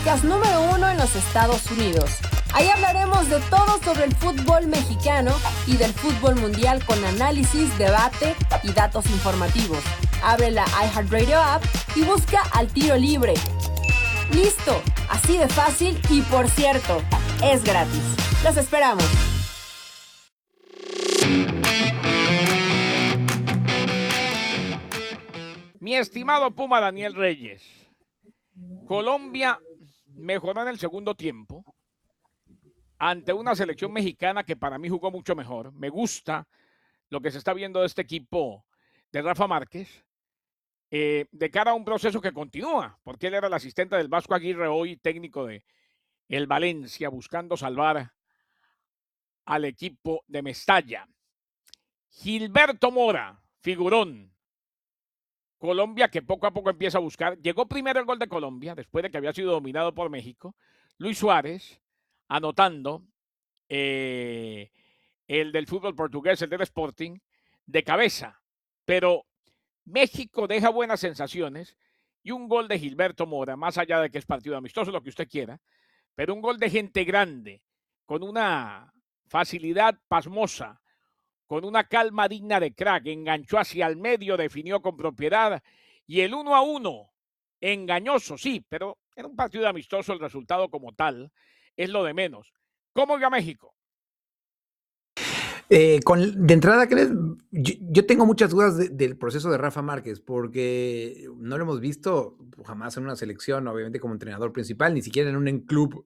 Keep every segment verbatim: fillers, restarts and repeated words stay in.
podcast número uno en los Estados Unidos. Ahí hablaremos de todo sobre el fútbol mexicano y del fútbol mundial con análisis, debate y datos informativos. Abre la iHeartRadio app y busca Al Tiro Libre. ¡Listo! Así de fácil y, por cierto, es gratis. ¡Los esperamos! Mi estimado Puma Daniel Reyes, Colombia mejoró en el segundo tiempo ante una selección mexicana que para mí jugó mucho mejor. Me gusta lo que se está viendo de este equipo de Rafa Márquez, eh, de cara a un proceso que continúa, porque él era el asistente del Vasco Aguirre, hoy técnico de el Valencia, buscando salvar al equipo de Mestalla. Gilberto Mora, figurón. Colombia que poco a poco empieza a buscar. Llegó primero el gol de Colombia, después de que había sido dominado por México. Luis Suárez anotando eh, el del fútbol portugués, el del Sporting, de cabeza. Pero México deja buenas sensaciones y un gol de Gilberto Mora, más allá de que es partido amistoso, lo que usted quiera, pero un gol de gente grande, con una facilidad pasmosa, con una calma digna de crack, enganchó hacia el medio, definió con propiedad, y el uno a uno, engañoso, sí, pero en un partido amistoso el resultado como tal es lo de menos. ¿Cómo iba México? Eh, con, de entrada, ¿crees? Yo, yo tengo muchas dudas de, del proceso de Rafa Márquez, porque no lo hemos visto jamás en una selección, obviamente como entrenador principal, ni siquiera en un en club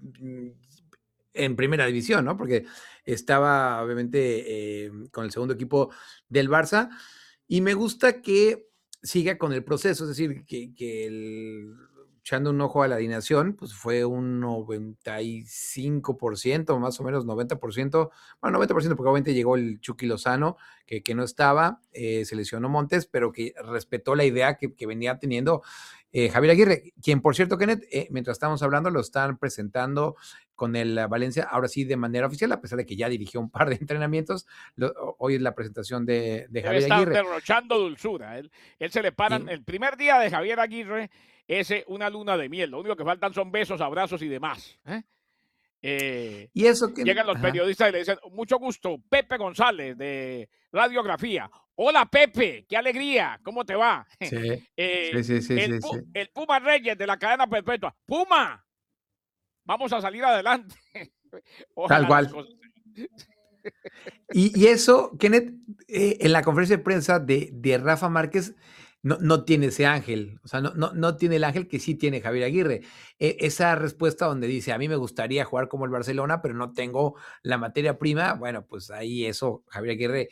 en primera división, ¿no? Porque estaba obviamente eh, con el segundo equipo del Barça, y me gusta que siga con el proceso, es decir, que, que el, echando un ojo a la alineación, pues fue un noventa y cinco por ciento, más o menos noventa por ciento, bueno, noventa por ciento porque obviamente llegó el Chucky Lozano, que, que no estaba, eh, se lesionó Montes, pero que respetó la idea que, que venía teniendo eh, Javier Aguirre, quien por cierto, Kenneth, eh, mientras estamos hablando, lo están presentando con el Valencia, ahora sí de manera oficial, a pesar de que ya dirigió un par de entrenamientos. Lo, hoy es la presentación de, de Javier Debe Aguirre. Está derrochando dulzura. Él, él se le paran, y... el primer día de Javier Aguirre es una luna de miel. Lo único que faltan son besos, abrazos y demás. ¿eh? Eh, y eso que... Llegan los Ajá. periodistas y le dicen, mucho gusto, Pepe González de Radiografía. Hola Pepe, qué alegría, ¿cómo te va? Sí, eh, sí, sí, sí, el, sí, sí. el Puma Reyes de la cadena perpetua. Puma, vamos a salir adelante. Tal cual. Y, y eso, Kenneth, eh, en la conferencia de prensa de, de Rafa Márquez, no, no tiene ese ángel, o sea, no, no, no tiene el ángel que sí tiene Javier Aguirre. Eh, esa respuesta donde dice, a mí me gustaría jugar como el Barcelona, pero no tengo la materia prima, bueno, pues ahí eso, Javier Aguirre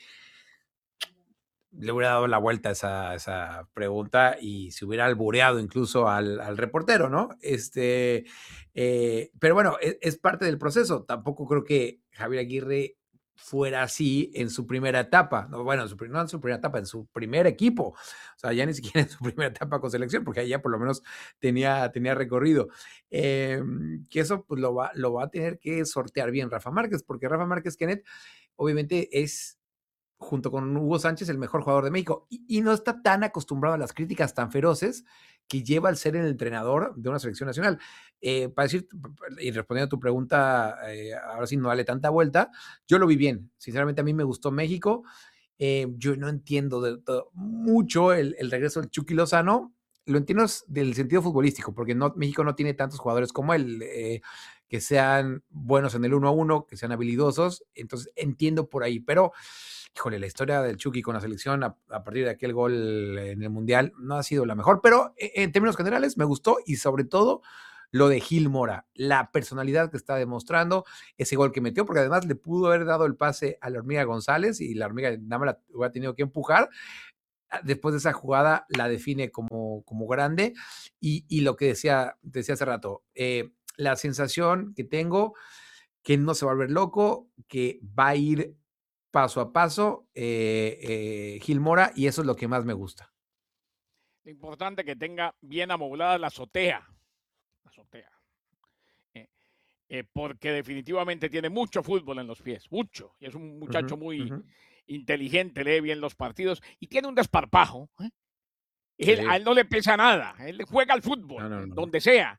le hubiera dado la vuelta a esa, esa pregunta y se hubiera albureado incluso al, al reportero, ¿no? Este, eh, pero bueno, es, es parte del proceso. Tampoco creo que Javier Aguirre fuera así en su primera etapa, no, bueno, en su, no en su primera etapa, en su primer equipo, o sea, ya ni siquiera en su primera etapa con selección, porque ahí ya por lo menos tenía, tenía recorrido, eh, que eso pues lo va, lo va a tener que sortear bien Rafa Márquez, porque Rafa Márquez, Kenneth, obviamente es, junto con Hugo Sánchez, el mejor jugador de México, y, y no está tan acostumbrado a las críticas tan feroces que lleva al ser el entrenador de una selección nacional. Eh, para decir, y respondiendo a tu pregunta, eh, ahora sí no vale tanta vuelta, yo lo vi bien, sinceramente a mí me gustó México, eh, yo no entiendo de, de, mucho el, el regreso del Chucky Lozano, lo entiendo del sentido futbolístico, porque no, México no tiene tantos jugadores como él, eh, que sean buenos en el uno a uno, que sean habilidosos, entonces entiendo por ahí, pero híjole, la historia del Chucky con la selección a, a partir de aquel gol en el Mundial no ha sido la mejor, pero en términos generales me gustó y sobre todo lo de Gil Mora, la personalidad que está demostrando, ese gol que metió, porque además le pudo haber dado el pase a la Hormiga González y la Hormiga nada más la hubiera tenido que empujar. Después de esa jugada la define como, como grande y, y lo que decía, decía hace rato, eh, la sensación que tengo que no se va a volver loco, que va a ir paso a paso, eh, eh, Gil Mora, y eso es lo que más me gusta. Lo importante es que tenga bien amoblada la azotea, la azotea, eh, eh, porque definitivamente tiene mucho fútbol en los pies, mucho, y es un muchacho uh-huh, muy uh-huh. inteligente, lee bien los partidos y tiene un desparpajo. ¿eh? Él, sí. A él no le pesa nada, él juega al fútbol, no, no, no. donde sea.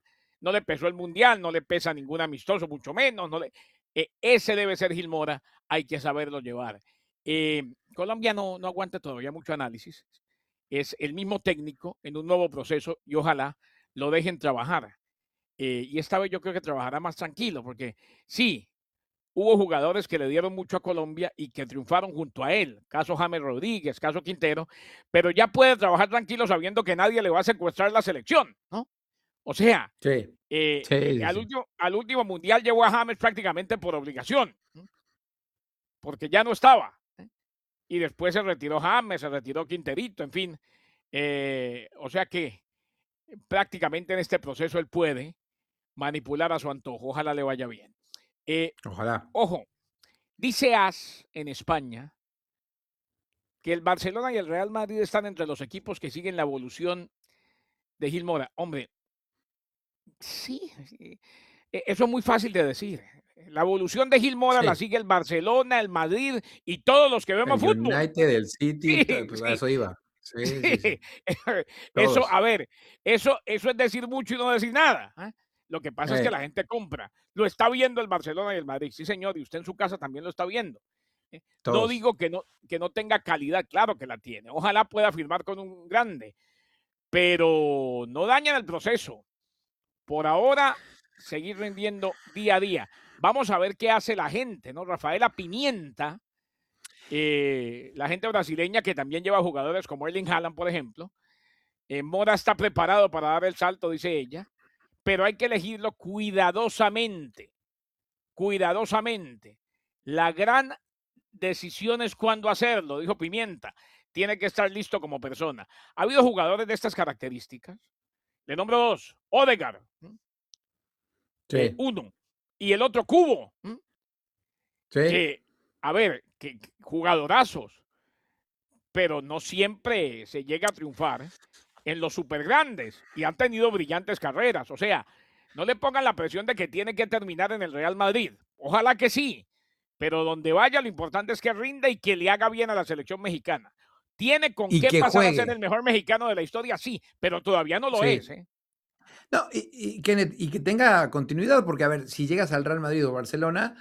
no le pesó el Mundial, no le pesa ningún amistoso, mucho menos. No le, eh, ese debe ser Gil Mora, hay que saberlo llevar. Eh, Colombia no, no aguanta todavía mucho análisis. Es el mismo técnico en un nuevo proceso y ojalá lo dejen trabajar. Eh, y esta vez yo creo que trabajará más tranquilo, porque sí, hubo jugadores que le dieron mucho a Colombia y que triunfaron junto a él, caso James Rodríguez, caso Quintero, pero ya puede trabajar tranquilo sabiendo que nadie le va a secuestrar la selección, ¿no? O sea, Sí, eh, sí, eh, sí, al, sí. último, al último mundial llevó a James prácticamente por obligación, ¿no? Porque ya no estaba. ¿eh? Y después se retiró James, se retiró Quinterito, en fin. Eh, o sea que prácticamente en este proceso él puede manipular a su antojo. Ojalá le vaya bien. Eh, Ojalá. ojo, dice As en España que el Barcelona y el Real Madrid están entre los equipos que siguen la evolución de Gil Mora. Hombre, sí, sí, eso es muy fácil de decir. La evolución de Gil Mora la Sí. sigue el Barcelona, el Madrid y todos los que vemos El fútbol. United, el City, Sí, to- pues a sí, eso iba. Sí, sí, sí. sí. Eso, Todos. a ver, eso, eso es decir mucho y no decir nada. ¿eh? Lo que pasa es que Eh, la gente compra. Lo está viendo el Barcelona y el Madrid. Sí, señor, y usted en su casa también lo está viendo. ¿eh? No todos. digo que no, que no tenga calidad, claro que la tiene. Ojalá pueda firmar con un grande, pero no dañan el proceso. Por ahora, seguir rindiendo día a día. Vamos a ver qué hace la gente, ¿no? Rafaela Pimienta, eh, la gente brasileña que también lleva jugadores como Erling Haaland, por ejemplo. Eh, Mora está preparado para dar el salto, dice ella, pero hay que elegirlo cuidadosamente, cuidadosamente. La gran decisión es cuándo hacerlo, dijo Pimienta. Tiene que estar listo como persona. Ha habido jugadores de estas características. Le nombro dos. Odegaard, eh, Sí, uno. Y el otro Cubo, ¿m? sí. que, a ver, que, que jugadorazos, pero no siempre se llega a triunfar en los super grandes y han tenido brillantes carreras. O sea, no le pongan la presión de que tiene que terminar en el Real Madrid. Ojalá que sí, pero donde vaya lo importante es que rinda y que le haga bien a la selección mexicana. ¿Tiene con Y qué que pasar a ser el juegue. mejor mexicano de la historia? Sí, pero todavía no lo es. Sí. ¿eh? No, y, y, Kenneth, y que tenga continuidad, porque a ver, si llegas al Real Madrid o Barcelona,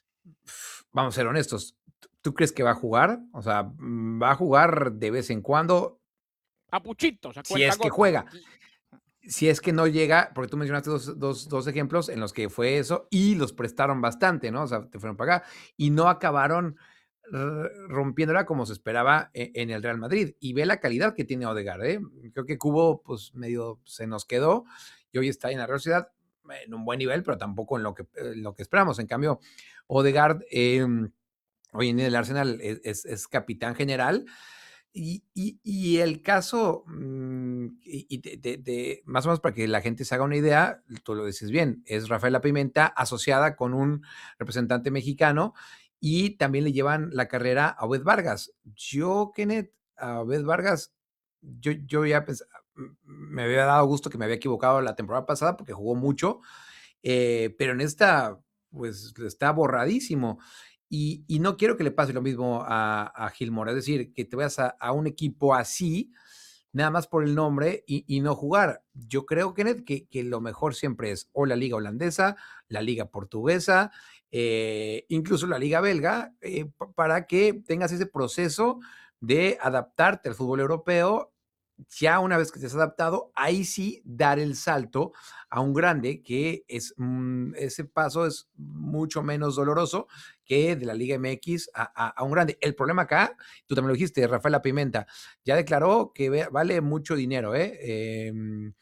pf, vamos a ser honestos, ¿tú tú crees que va a jugar? O sea, mm, va a jugar de vez en cuando, A puchitos, a si es que cuentagotas. juega. Si es que no llega, porque tú mencionaste dos, dos, dos ejemplos en los que fue eso y los prestaron bastante, ¿no? O sea, te fueron para acá y no acabaron r- rompiéndola como se esperaba e- en el Real Madrid. Y ve la calidad que tiene Odegaard, ¿eh? Creo que Cubo, pues medio se nos quedó y hoy está en la Real Sociedad en un buen nivel, pero tampoco en lo que, en lo que esperamos. En cambio, Odegaard, eh, hoy en día el Arsenal es, es, es capitán general. Y, y, y, el caso, mmm, y, y de, de, de, más o menos para que la gente se haga una idea, tú lo dices bien, es Rafaela Pimenta asociada con un representante mexicano y también le llevan la carrera a Obed Vargas. Yo, Kenneth, a Obed Vargas, yo, yo ya pensaba, me había dado gusto que me había equivocado la temporada pasada porque jugó mucho, eh, pero en esta, pues está borradísimo. Y, y, no quiero que le pase lo mismo a, a Gil Mora, es decir, que te vayas a, a, un equipo así, nada más por el nombre y, y no jugar. Yo creo, Kenneth, que, que, lo mejor siempre es o la liga holandesa, la liga portuguesa, eh, incluso la liga belga, eh, para que tengas ese proceso de adaptarte al fútbol europeo. Ya una vez que te has adaptado, ahí sí dar el salto a un grande, que es mmm, ese paso es mucho menos doloroso que de la Liga M X a, a, a, un grande. El problema acá, tú también lo dijiste, Rafaela Pimenta, ya declaró que ve, vale mucho dinero, ¿eh? Eh,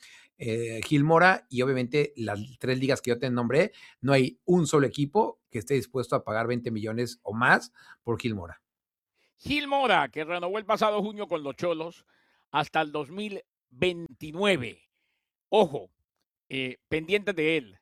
eh, Gil Mora, y obviamente las tres ligas que yo te nombré, no hay un solo equipo que esté dispuesto a pagar veinte millones o más por Gil Mora. Gil Mora, que renovó el pasado junio con los Cholos hasta el dos mil veintinueve. Ojo, eh, pendientes de él.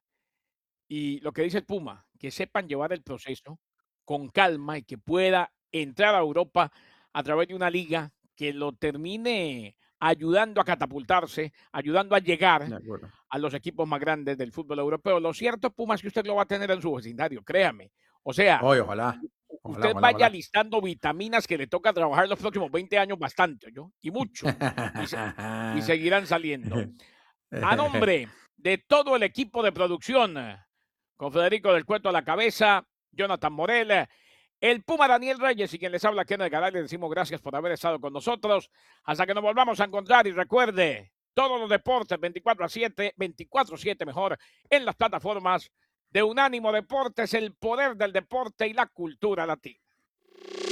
Y lo que dice el Puma, que sepan llevar el proceso con calma y que pueda entrar a Europa a través de una liga que lo termine ayudando a catapultarse, ayudando a llegar a los equipos más grandes del fútbol europeo. Lo cierto, Puma, es que usted lo va a tener en su vecindario, créame. O sea, Oye, ojalá. Ojalá, usted ojalá, vaya ojalá. listando vitaminas que le toca trabajar los próximos veinte años bastante, ¿yo? Y mucho. Y, se, y seguirán saliendo. A nombre de todo el equipo de producción, con Federico del Cueto a la cabeza, Jonathan Morel, el Puma Daniel Reyes y quien les habla, Kenneth Garay. Le decimos gracias por haber estado con nosotros. Hasta que nos volvamos a encontrar y recuerde, todos los deportes veinticuatro a siete, veinticuatro siete mejor, en las plataformas de Unánimo Deportes, el poder del deporte y la cultura latina.